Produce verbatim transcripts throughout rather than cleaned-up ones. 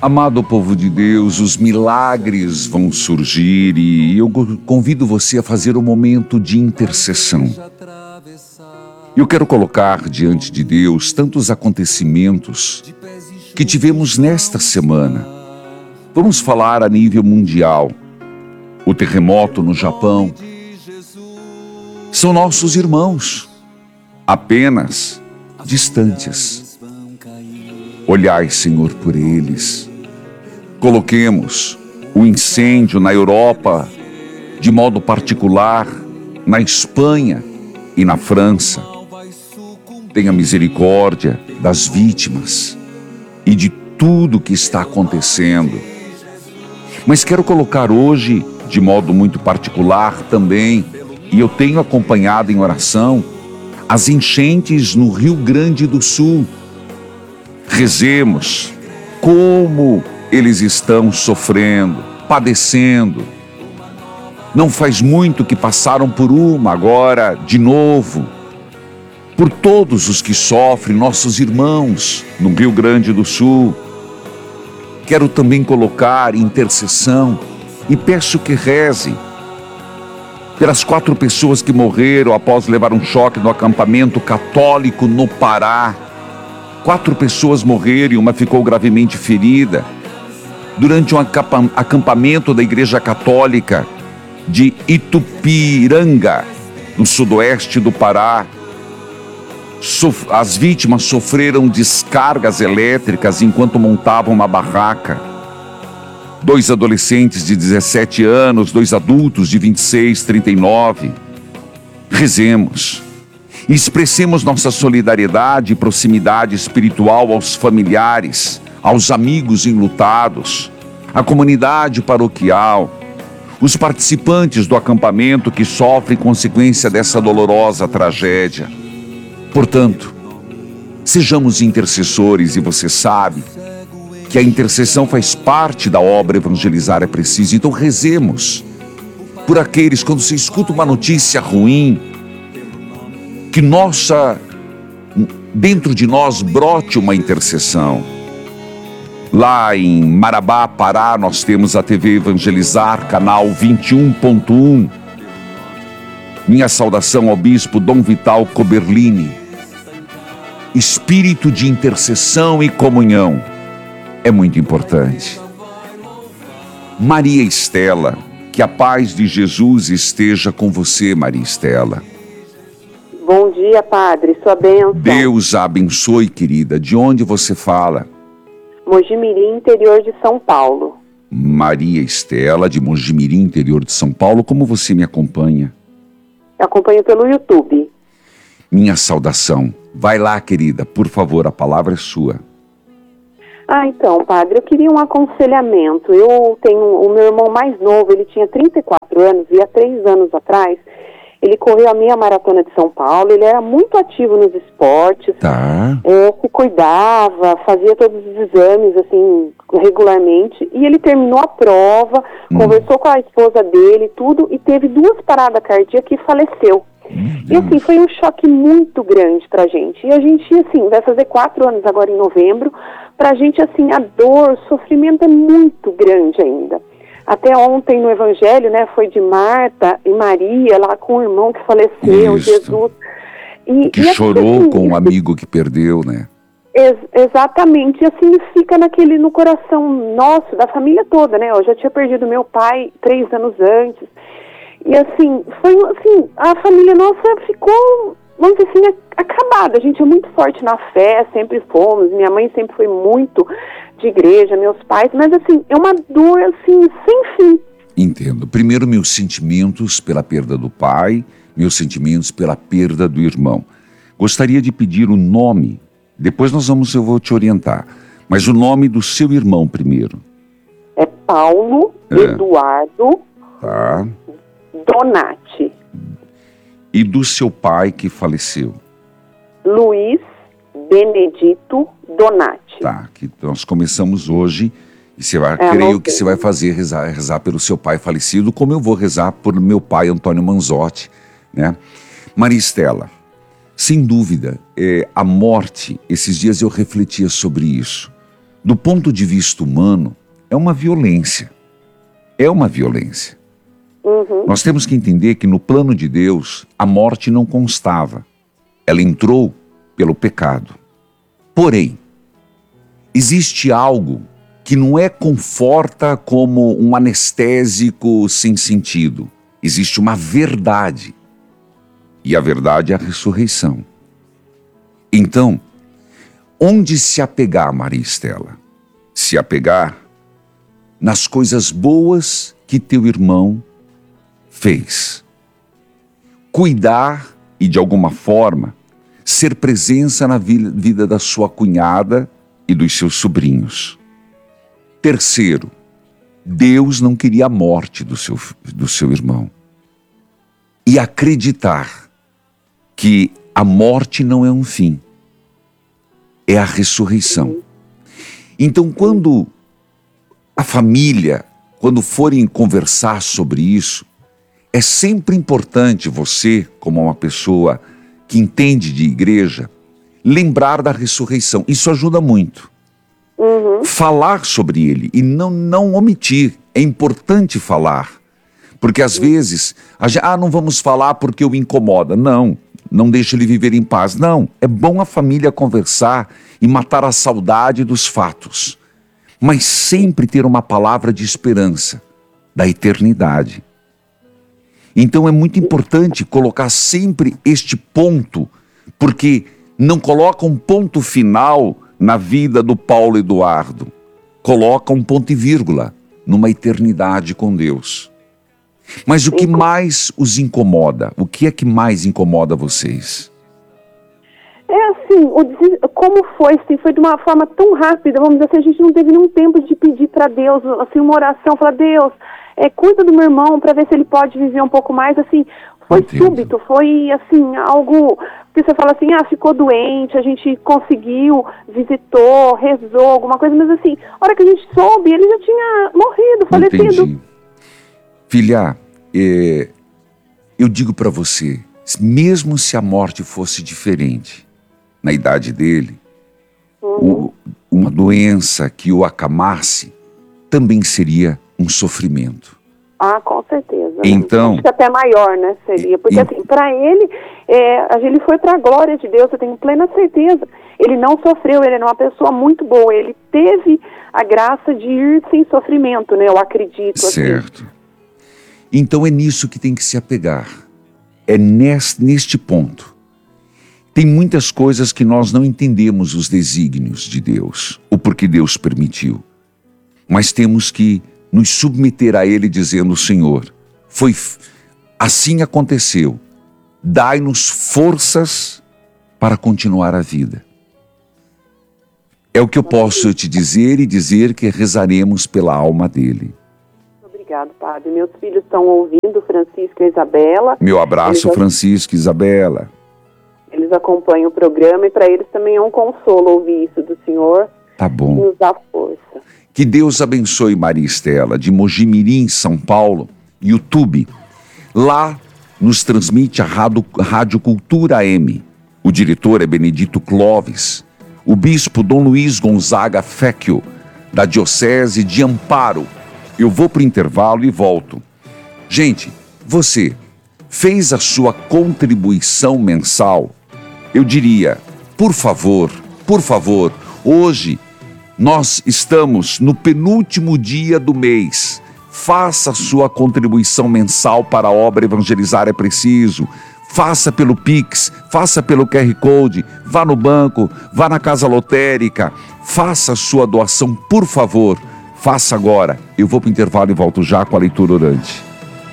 Amado povo de Deus, os milagres vão surgir e eu convido você a fazer um momento de intercessão. Eu quero colocar diante de Deus tantos acontecimentos que tivemos nesta semana. Vamos falar a nível mundial. O terremoto no Japão. São nossos irmãos, apenas distantes. Olhai, Senhor, por eles. Coloquemos o incêndio na Europa, de modo particular, na Espanha e na França. Tenha misericórdia das vítimas e de tudo que está acontecendo. Mas quero colocar hoje, de modo muito particular também, e eu tenho acompanhado em oração, as enchentes no Rio Grande do Sul. Rezemos como eles estão sofrendo, padecendo. Não faz muito que passaram por uma, agora de novo. Por todos os que sofrem, nossos irmãos no Rio Grande do Sul. Quero também colocar intercessão e peço que reze pelas quatro pessoas que morreram após levar um choque no acampamento católico no Pará. Quatro pessoas morreram e uma ficou gravemente ferida durante um acampamento da Igreja Católica de Itupiranga, no sudoeste do Pará. As vítimas sofreram descargas elétricas enquanto montavam uma barraca. Dois adolescentes de dezessete anos, dois adultos de vinte e seis, trinta e nove. Rezemos e expressemos nossa solidariedade e proximidade espiritual aos familiares, aos amigos enlutados, à comunidade paroquial, os participantes do acampamento que sofrem consequência dessa dolorosa tragédia. Portanto, sejamos intercessores, e você sabe que a intercessão faz parte da obra Evangelizar é Preciso. Então rezemos por aqueles, quando se escuta uma notícia ruim, que nossa, dentro de nós brote uma intercessão. Lá em Marabá, Pará, nós temos a T V Evangelizar, canal vinte e um ponto um. Minha saudação ao bispo Dom Vital Coberlini. Espírito de intercessão e comunhão é muito importante. Maria Estela, que a paz de Jesus esteja com você, Maria Estela. Bom dia, padre, sua bênção. Deus a abençoe, querida. De onde você fala? Mojimirim, interior de São Paulo. Maria Estela, de Mojimirim, interior de São Paulo. Como você me acompanha? Eu acompanho pelo YouTube. Minha saudação. Vai lá, querida, por favor, a palavra é sua. Ah, então, padre, eu queria um aconselhamento. Eu tenho o meu irmão mais novo, ele tinha trinta e quatro anos e há três anos atrás ele correu a meia maratona de São Paulo. Ele era muito ativo nos esportes, tá. é, se cuidava, fazia todos os exames assim regularmente, e ele terminou a prova, hum. conversou com a esposa dele, tudo, e teve duas paradas cardíacas e faleceu. E assim, foi um choque muito grande pra gente. E a gente, assim, vai fazer quatro anos agora em novembro. Pra gente, assim, a dor, o sofrimento é muito grande ainda. Até ontem no Evangelho, né, foi de Marta e Maria, lá com o irmão que faleceu, Isso. Jesus. E, que e chorou assim, com o amigo que perdeu, né? Ex exatamente, e assim, fica naquele, no coração nosso, da família toda, né? Eu já tinha perdido meu pai três anos antes. E assim, foi assim, a família nossa ficou, vamos dizer assim, acabada. A gente é muito forte na fé, sempre fomos. Minha mãe sempre foi muito de igreja, meus pais, mas assim, é uma dor assim, sem fim. Entendo. Primeiro, meus sentimentos pela perda do pai, meus sentimentos pela perda do irmão. Gostaria de pedir o nome, depois nós vamos, eu vou te orientar, mas o nome do seu irmão primeiro. É Paulo é. Eduardo tá. Donati. E do seu pai que faleceu? Luiz Benedito Donati. Tá, que nós começamos hoje e você vai, é, creio que você vai fazer rezar, rezar pelo seu pai falecido, como eu vou rezar por meu pai Antônio Manzotti, né? Maria Estela, sem dúvida, é, a morte, esses dias eu refletia sobre isso. do ponto de vista humano, é uma violência. É uma violência. Uhum. Nós temos que entender que no plano de Deus, a morte não constava. Ela entrou pelo pecado. Porém, existe algo que não é conforta como um anestésico sem sentido. Existe uma verdade. E a verdade é a ressurreição. Então, onde se apegar, Maria Estela? Se apegar nas coisas boas que teu irmão fez. Cuidar e, de alguma forma, ser presença na vida da sua cunhada e dos seus sobrinhos. Terceiro, Deus não queria a morte do seu, do seu irmão. E acreditar que a morte não é um fim, é a ressurreição. Então, quando a família, quando forem conversar sobre isso, é sempre importante você, como uma pessoa que entende de igreja, lembrar da ressurreição. Isso ajuda muito. Uhum. Falar sobre ele e não, não omitir. É importante falar. Porque às uhum. vezes, a gente, ah, não vamos falar porque o incomoda. Não, não deixa ele viver em paz. Não, é bom a família conversar e matar a saudade dos fatos. Mas sempre ter uma palavra de esperança, da eternidade. Então é muito importante colocar sempre este ponto, porque não coloca um ponto final na vida do Paulo Eduardo. Coloca um ponto e vírgula numa eternidade com Deus. Mas o que mais os incomoda? O que é que mais incomoda vocês? É assim, o des... como foi, assim, foi de uma forma tão rápida, vamos dizer assim, a gente não teve nenhum tempo de pedir para Deus, assim, uma oração, falar, Deus, é, cuida do meu irmão para ver se ele pode viver um pouco mais, assim, foi Entendo. súbito, foi, assim, algo que você fala assim, ah, ficou doente, a gente conseguiu, visitou, rezou, alguma coisa, mas assim, a hora que a gente soube, ele já tinha morrido, falecido. Entendi. Filha, é, eu digo para você, mesmo se a morte fosse diferente, na idade dele, uhum. o, uma doença que o acamasse, também seria um sofrimento. Ah, com certeza. Então, acho que até maior, né, seria. Porque, e, assim, para ele, é, ele foi para a glória de Deus, eu tenho plena certeza. Ele não sofreu, ele era uma pessoa muito boa, ele teve a graça de ir sem sofrimento, né, eu acredito. Certo. Assim. Então é nisso que tem que se apegar. É neste, neste ponto. Tem muitas coisas que nós não entendemos os desígnios de Deus, o porquê Deus permitiu. Mas temos que nos submeter a Ele dizendo, Senhor, foi assim aconteceu, dai-nos forças para continuar a vida. É o que eu posso te dizer e dizer que rezaremos pela alma dele. Obrigado, padre. Meus filhos estão ouvindo, Francisco e Isabela. Meu abraço, eles... Francisco e Isabela. Eles acompanham o programa e para eles também é um consolo ouvir isso do Senhor. Tá bom. Nos dá força. Que Deus abençoe Maria Estela, de Mojimirim, São Paulo, YouTube. Lá nos transmite a Rádio, Rádio Cultura M. O diretor é Benedito Clóvis. O bispo Dom Luiz Gonzaga Fecchio, da Diocese de Amparo. Eu vou para o intervalo e volto. Gente, você fez a sua contribuição mensal? Eu diria, por favor, por favor, hoje nós estamos no penúltimo dia do mês. Faça a sua contribuição mensal para a obra Evangelizar é Preciso. Faça pelo Pix, faça pelo Q R Code, vá no banco, vá na casa lotérica. Faça a sua doação, por favor. Faça agora. Eu vou para o intervalo e volto já com a leitura orante.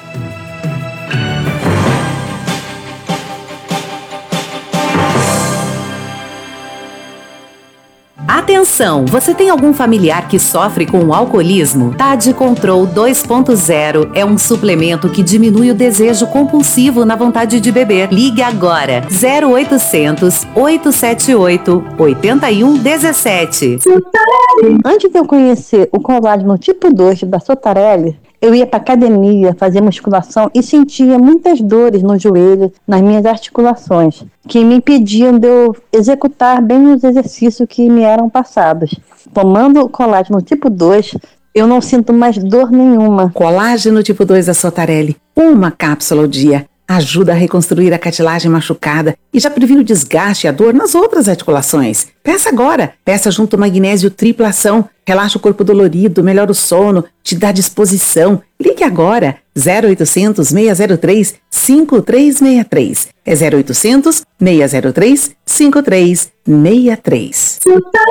Atenção, você tem algum familiar que sofre com o alcoolismo? Tade Control dois ponto zero é um suplemento que diminui o desejo compulsivo na vontade de beber. Ligue agora, zero oitocentos, oitocentos e setenta e oito, oitenta e um dezessete. Antes de eu conhecer o colágeno tipo dois da Sotarelli, Eu ia para academia, fazia musculação e sentia muitas dores no joelho, nas minhas articulações, que me impediam de eu executar bem os exercícios que me eram passados. Tomando o colágeno tipo dois, eu não sinto mais dor nenhuma. Colágeno tipo dois da Sotarelli, uma cápsula ao dia, ajuda a reconstruir a cartilagem machucada e já previne o desgaste e a dor nas outras articulações. Peça agora, peça junto ao magnésio tripla ação, relaxa o corpo dolorido, melhora o sono, te dá disposição. Ligue agora, zero oitocentos, seis zero três, cinco três seis três. É zero oitocentos, seis zero três, cinco três seis três.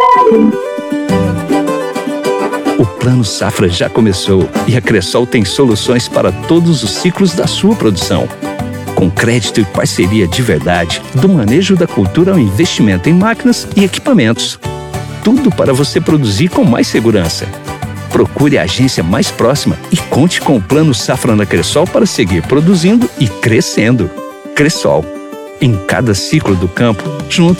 O Plano Safra já começou e a Cressol tem soluções para todos os ciclos da sua produção. Com crédito e parceria de verdade, do manejo da cultura ao investimento em máquinas e equipamentos. Tudo para você produzir com mais segurança. Procure a agência mais próxima e conte com o Plano Safra na Cressol para seguir produzindo e crescendo. Cressol. Em cada ciclo do campo, juntos.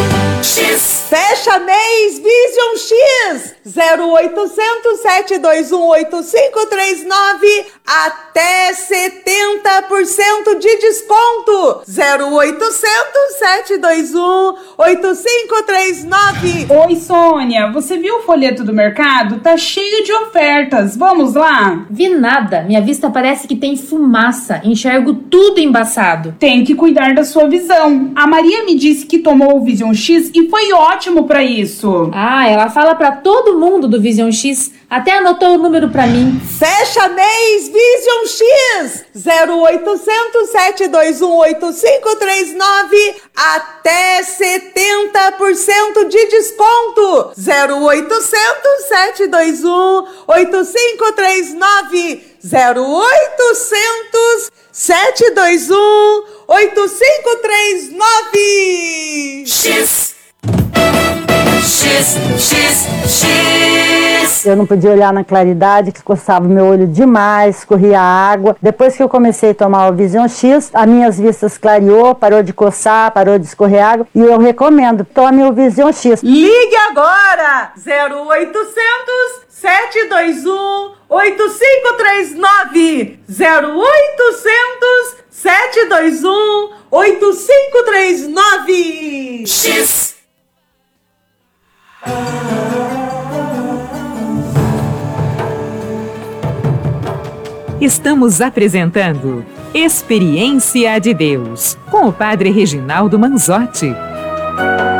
Fecha mês Vision X zero oitocentos, sete dois um, oito cinco três nove, até setenta por cento de desconto. Zero oitocentos, sete dois um, oito cinco três nove. Oi, Sônia, você viu o folheto do mercado? Tá cheio de ofertas, vamos lá? Vi nada, minha vista parece que tem fumaça, enxergo tudo embaçado. Tem que cuidar da sua visão. A Maria me disse que tomou o Vision X e foi ótimo pra isso. Ah, ela fala pra todo mundo do Vision X, até anotou o número pra mim. Fecha mês Vision X zero oitocentos, sete dois um, oito cinco três nove, até setenta por cento de desconto. Zero oitocentos, sete dois um, oito cinco três nove. Zero oitocentos, sete dois um, oito cinco três nove. X X, X, X. Eu não podia olhar na claridade, que coçava meu olho demais, corria água. Depois que eu comecei a tomar o Vision X, as minhas vistas clareou, parou de coçar, parou de escorrer água. E eu recomendo, tome o Vision X. Ligue agora! zero oitocentos, sete dois um, oito cinco três nove. zero oitocentos, sete dois um, oito cinco três nove. X. Estamos apresentando Experiência de Deus com o Padre Reginaldo Manzotti.